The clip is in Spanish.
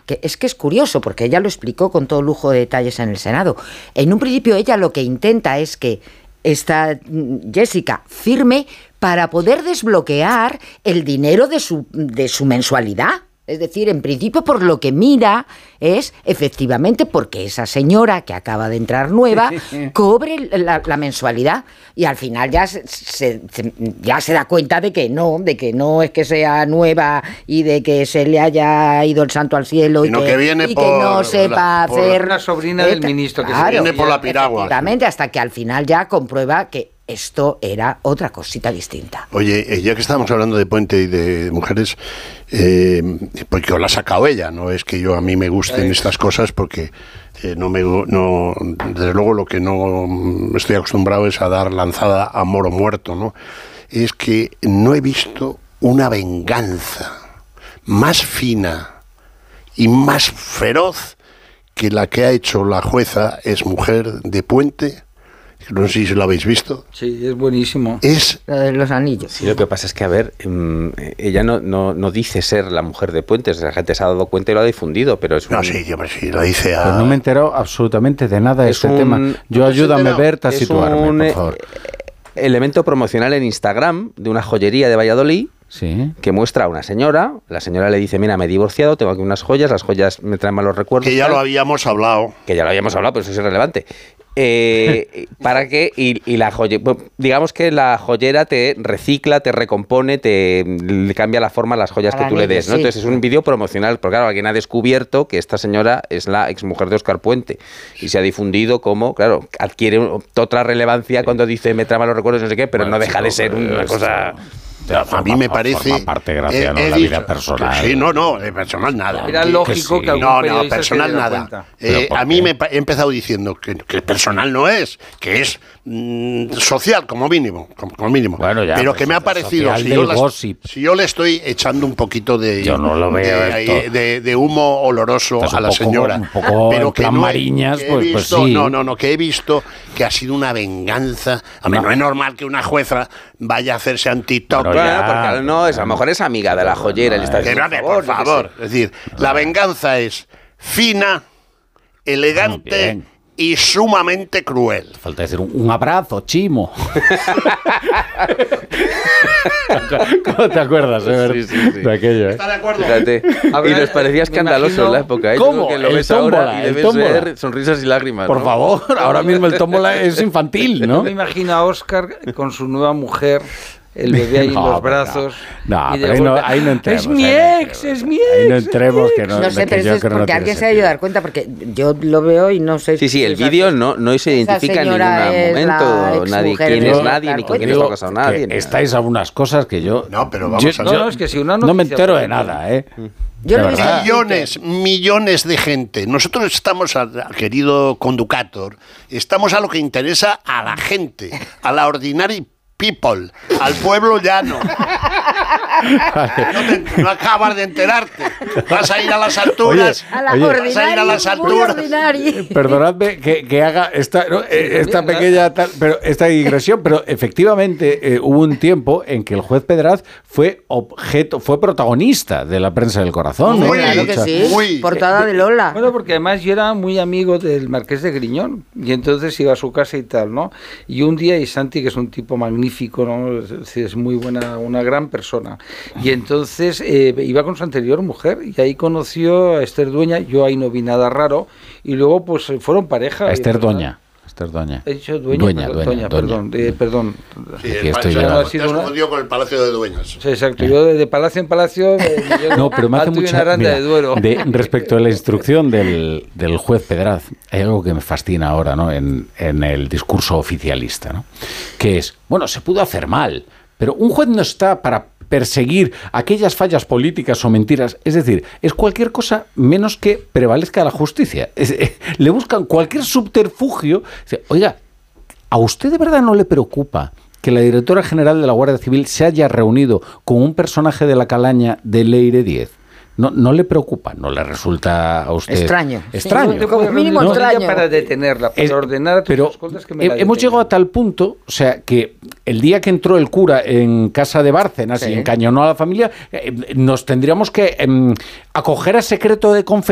que es curioso, porque ella lo explicó con todo lujo de detalles en el Senado. En un principio ella lo que intenta es que esta Jessica firme para poder desbloquear el dinero de su mensualidad. Es decir, en principio por lo que mira es efectivamente porque esa señora que acaba de entrar nueva cobre la mensualidad, y al final ya se da cuenta de que no es que sea nueva y de que se le haya ido el santo al cielo y que no sepa hacer... Una sobrina del ministro, claro, que viene por la piragua. Efectivamente, hasta que al final ya comprueba que esto era otra cosita distinta. Oye, ya que estamos hablando de Puente y de mujeres, porque os la ha sacado ella, no es que a mí me gusten estas cosas, porque desde luego lo que no estoy acostumbrado es a dar lanzada a moro muerto, ¿no? Es que no he visto una venganza más fina y más feroz que la que ha hecho la jueza Es Mujer de Puente. No sé si lo habéis visto. Sí, es buenísimo. Es lo de los anillos. Sí, lo que pasa es que, a ver, ella no dice ser la mujer de Puentes. La gente se ha dado cuenta y lo ha difundido, pero es No, sí, lo dice a... Pues no me he enterado absolutamente de nada de este tema. Ayúdame, Berta, a situarme, por favor. Elemento promocional en Instagram de una joyería de Valladolid. Sí. Que muestra a una señora. La señora le dice: mira, me he divorciado, tengo aquí unas joyas, las joyas me traen malos recuerdos. Que ya lo habíamos hablado. Pero eso es irrelevante. Para que y la digamos que la joyera te recicla, te recompone, le cambia la forma a las joyas que tú le des, ¿no? Sí. Entonces es un vídeo promocional, porque claro, alguien ha descubierto que esta señora es la exmujer de Óscar Puente y se ha difundido como, claro, adquiere otra relevancia cuando dice me trae malos recuerdos, no sé qué, pero no deja de ser una cosa... A mí me parece... Forma parte, Graciano, de la vida personal. Sí, no, de personal nada. Era lógico que algún periodista personal se diera nada. cuenta. A mí he empezado diciendo que personal no es, que es social, como mínimo. Bueno, ya, pero que me ha parecido, si yo le estoy echando un poquito de... Yo no lo veo de humo oloroso a la señora. Un poco pero en que plan no Mariñas, que pues visto, sí. No, que he visto que ha sido una venganza. No es normal que una jueza vaya a hacerse en TikTok. Bueno, porque a lo mejor es amiga de la joyera. Por favor. Es decir, la venganza es fina, elegante y sumamente cruel. Falta decir un abrazo, Chimo. ¿Cómo te acuerdas, de aquello? ¿Está de acuerdo? Fíjate. Y nos parecía escandaloso en la época. ¿Cómo? Que lo ves ahora y debes ver sonrisas y lágrimas. Por favor, ahora mismo el tómbola es infantil, ¿no? Me imagino a Óscar con su nueva mujer, el bebé ahí en los brazos. Pero ahí no entremos. Es mi ex. Ahí no entremos, que no. No sé, pero eso es porque alguien se ha ido a dar cuenta, porque yo lo veo y no sé. Sí, el vídeo no se identifica en ningún momento nadie quién es nadie, ni con quién está casado nadie. Estáis a unas cosas que yo... No, pero vamos a ver. No, es que si una no me entero de nada, Millones de gente. Nosotros estamos, querido conductor, estamos a lo que interesa a la gente, a la ordinary people, al pueblo llano. No acabas de enterarte. Vas a ir a las alturas. Vas a ir a las alturas. Perdonadme que haga esta pequeña esta digresión, pero efectivamente hubo un tiempo en que el juez Pedraz fue protagonista de la prensa del corazón. Claro que sí. Portada de Lola. Bueno, porque además yo era muy amigo del Marqués de Griñón y entonces iba a su casa y tal, ¿no? Y un día, y Santi, que es un tipo magnífico, ¿no? Es muy buena, una gran persona. Y entonces iba con su anterior mujer y ahí conoció a Esther Dueña. Yo ahí no vi nada raro y luego pues fueron pareja. Esther Doña. He dicho Dueña. Perdón. Sí, te has confundido con el Palacio de Dueñas. Sí, exacto. Yo de palacio en palacio... No, pero me hace mucha... Respecto a la instrucción del juez Pedraz, hay algo que me fascina ahora, ¿no? En el discurso oficialista, ¿no? Que es, bueno, se pudo hacer mal, pero un juez no está para perseguir aquellas fallas políticas o mentiras, es decir, es cualquier cosa menos que prevalezca la justicia. Le buscan cualquier subterfugio. Oiga, ¿a usted de verdad no le preocupa que la directora general de la Guardia Civil se haya reunido con un personaje de la calaña de Leire 10? No le preocupa, no le resulta a usted extraño. Como mínimo extraño para detenerla, para ordenar a tus escoltas que me la hemos llegado a tal punto, o sea, que el día que entró el cura en casa de Bárcenas y encañonó a la familia, nos tendríamos que acoger a secreto de confesión